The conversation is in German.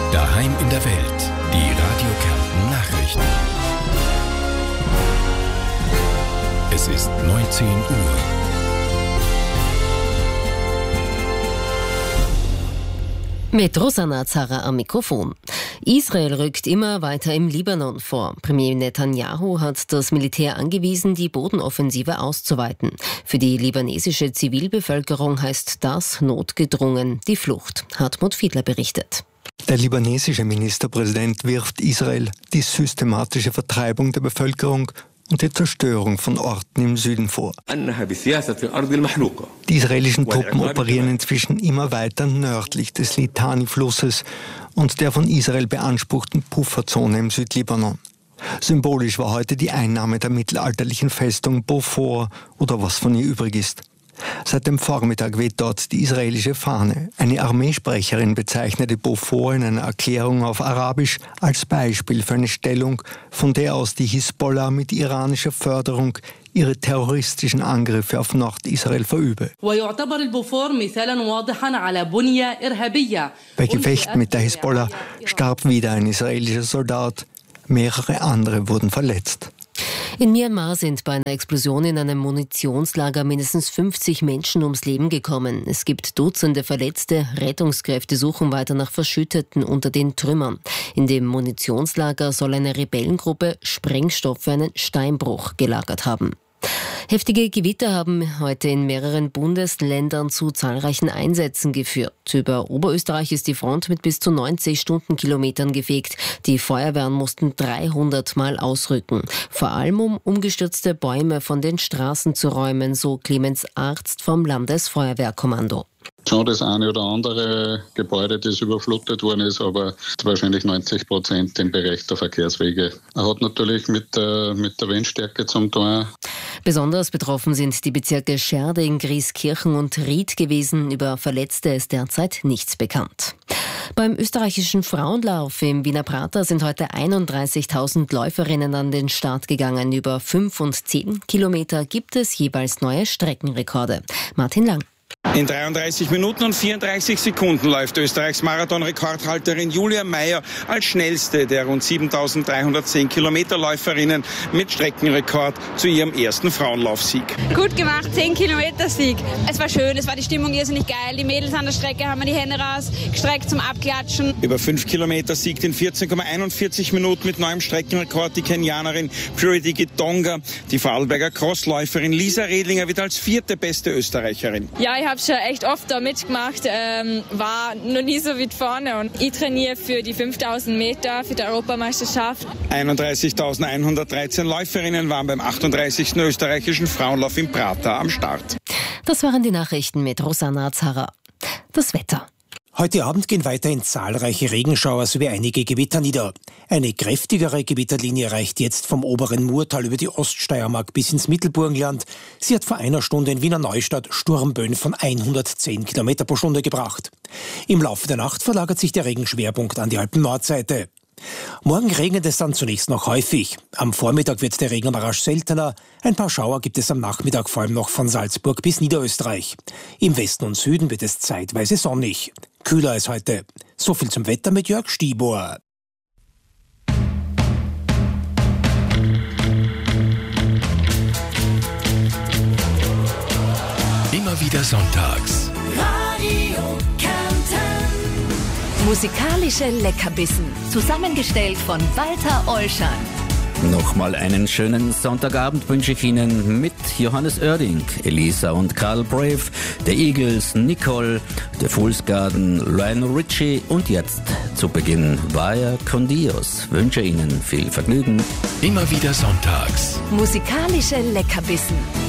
Daheim in der Welt. Die Radio Kärnten Nachrichten. Es ist 19 Uhr. Mit Rosanna Zara am Mikrofon. Israel rückt immer weiter im Libanon vor. Premier Netanyahu hat das Militär angewiesen, die Bodenoffensive auszuweiten. Für die libanesische Zivilbevölkerung heißt das notgedrungen die Flucht. Hartmut Fiedler berichtet. Der libanesische Ministerpräsident wirft Israel die systematische Vertreibung der Bevölkerung und die Zerstörung von Orten im Süden vor. Die israelischen Truppen operieren inzwischen immer weiter nördlich des Litani-Flusses und der von Israel beanspruchten Pufferzone im Südlibanon. Symbolisch war heute die Einnahme der mittelalterlichen Festung Beaufort oder was von ihr übrig ist. Seit dem Vormittag weht dort die israelische Fahne. Eine Armeesprecherin bezeichnete Beaufort in einer Erklärung auf Arabisch als Beispiel für eine Stellung, von der aus die Hisbollah mit iranischer Förderung ihre terroristischen Angriffe auf Nordisrael verübe. Bei Gefechten mit der Hisbollah starb wieder ein israelischer Soldat. Mehrere andere wurden verletzt. In Myanmar sind bei einer Explosion in einem Munitionslager mindestens 50 Menschen ums Leben gekommen. Es gibt Dutzende Verletzte. Rettungskräfte suchen weiter nach Verschütteten unter den Trümmern. In dem Munitionslager soll eine Rebellengruppe Sprengstoff für einen Steinbruch gelagert haben. Heftige Gewitter haben heute in mehreren Bundesländern zu zahlreichen Einsätzen geführt. Über Oberösterreich ist die Front mit bis zu 90 Stundenkilometern gefegt. Die Feuerwehren mussten 300 Mal ausrücken. Vor allem um umgestürzte Bäume von den Straßen zu räumen, so Clemens Arzt vom Landesfeuerwehrkommando. Schon das eine oder andere Gebäude, das überflutet worden ist, aber wahrscheinlich 90% im Bereich der Verkehrswege. Hat natürlich mit der Windstärke zum tun. Besonders betroffen sind die Bezirke Scherding, Grieskirchen und Ried gewesen. Über Verletzte ist derzeit nichts bekannt. Beim österreichischen Frauenlauf im Wiener Prater sind heute 31.000 Läuferinnen an den Start gegangen. Über 5 und 10 Kilometer gibt es jeweils neue Streckenrekorde. Martin Lang. In 33 Minuten und 34 Sekunden läuft Österreichs Marathon-Rekordhalterin Julia Meyer als schnellste der rund 7.310 Kilometerläuferinnen mit Streckenrekord zu ihrem ersten Frauenlaufsieg. Gut gemacht, 10-Kilometer-Sieg. Es war schön, es war die Stimmung irrsinnig geil. Die Mädels an der Strecke haben mir die Hände rausgestreckt zum Abklatschen. Über 5 Kilometer siegt in 14,41 Minuten mit neuem Streckenrekord die Kenianerin Purity Gitonga. Die Vorarlberger Crossläuferin Lisa Redlinger wird als 4. beste Österreicherin. Ja, ich habe schon echt oft da mitgemacht, war noch nie so weit vorne und ich trainiere für die 5000 Meter für die Europameisterschaft. 31.113 Läuferinnen waren beim 38. österreichischen Frauenlauf im Prater am Start. Das waren die Nachrichten mit Rosanna Zara. Das Wetter. Heute Abend gehen weiterhin zahlreiche Regenschauer sowie einige Gewitter nieder. Eine kräftigere Gewitterlinie reicht jetzt vom oberen Murtal über die Oststeiermark bis ins Mittelburgenland. Sie hat vor einer Stunde in Wiener Neustadt Sturmböen von 110 km pro Stunde gebracht. Im Laufe der Nacht verlagert sich der Regenschwerpunkt an die Alpen-Nordseite. Morgen regnet es dann zunächst noch häufig. Am Vormittag wird der Regen rasch seltener. Ein paar Schauer gibt es am Nachmittag vor allem noch von Salzburg bis Niederösterreich. Im Westen und Süden wird es zeitweise sonnig. Kühler als heute. So viel zum Wetter mit Jörg Stibor. Immer wieder sonntags. Radio Kärnten. Musikalische Leckerbissen. Zusammengestellt von Walter Olschan. Nochmal einen schönen Sonntagabend wünsche ich Ihnen mit Johannes Oerding, Elisa und Karl Brave, der Eagles, Nicole, der Fool's Garden, Lionel Richie und jetzt zu Beginn Vaya con Dios. Wünsche Ihnen viel Vergnügen. Immer wieder sonntags. Musikalische Leckerbissen.